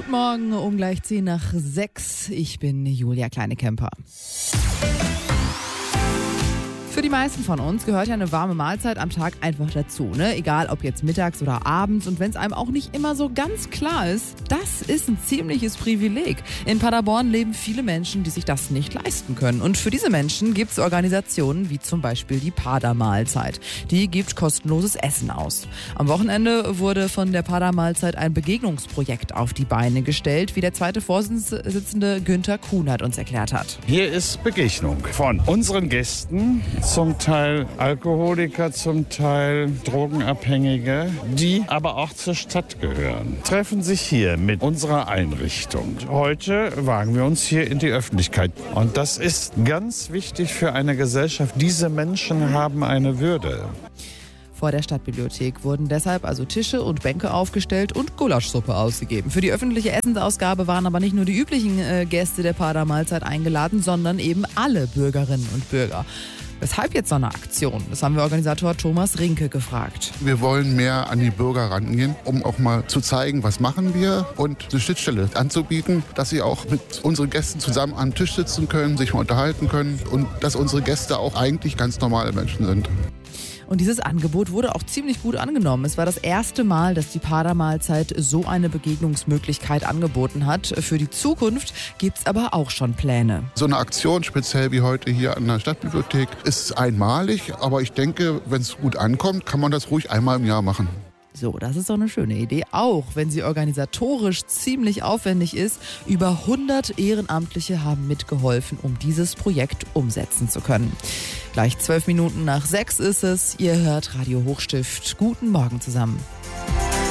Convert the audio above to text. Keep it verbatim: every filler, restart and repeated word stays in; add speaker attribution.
Speaker 1: Guten Morgen, um gleich zehn nach sechs. Ich bin Julia Kleinekemper. Für die meisten von uns gehört ja eine warme Mahlzeit am Tag einfach dazu, ne? Egal ob jetzt mittags oder abends, und wenn es einem auch nicht immer so ganz klar ist, das ist ein ziemliches Privileg. In Paderborn leben viele Menschen, die sich das nicht leisten können, und für diese Menschen gibt es Organisationen wie zum Beispiel die Pader-Mahlzeit. Die gibt kostenloses Essen aus. Am Wochenende wurde von der Pader-Mahlzeit ein Begegnungsprojekt auf die Beine gestellt, wie der zweite Vorsitzende Günther Kuhnert uns erklärt hat.
Speaker 2: Hier ist Begegnung von unseren Gästen, zum Teil Alkoholiker, zum Teil Drogenabhängige, die aber auch zur Stadt gehören. Treffen sich hier mit unserer Einrichtung. Heute wagen wir uns hier in die Öffentlichkeit. Und das ist ganz wichtig für eine Gesellschaft. Diese Menschen haben eine Würde.
Speaker 1: Vor der Stadtbibliothek wurden deshalb also Tische und Bänke aufgestellt und Gulaschsuppe ausgegeben. Für die öffentliche Essensausgabe waren aber nicht nur die üblichen äh, Gäste der Pader-Mahlzeit eingeladen, sondern eben alle Bürgerinnen und Bürger. Weshalb jetzt so eine Aktion? Das haben wir Organisator Thomas Rinke gefragt.
Speaker 3: Wir wollen mehr an die Bürger rangehen, um auch mal zu zeigen, was machen wir, und eine Schnittstelle anzubieten, dass sie auch mit unseren Gästen zusammen am Tisch sitzen können, sich mal unterhalten können, und dass unsere Gäste auch eigentlich ganz normale Menschen sind.
Speaker 1: Und dieses Angebot wurde auch ziemlich gut angenommen. Es war das erste Mal, dass die Pader-Mahlzeit so eine Begegnungsmöglichkeit angeboten hat. Für die Zukunft gibt's aber auch schon Pläne.
Speaker 3: So eine Aktion, speziell wie heute hier an der Stadtbibliothek, ist einmalig. Aber ich denke, wenn es gut ankommt, kann man das ruhig einmal im Jahr machen.
Speaker 1: So, das ist doch eine schöne Idee, auch wenn sie organisatorisch ziemlich aufwendig ist. Über hundert Ehrenamtliche haben mitgeholfen, um dieses Projekt umsetzen zu können. Gleich zwölf Minuten nach sechs ist es. Ihr hört Radio Hochstift. Guten Morgen zusammen.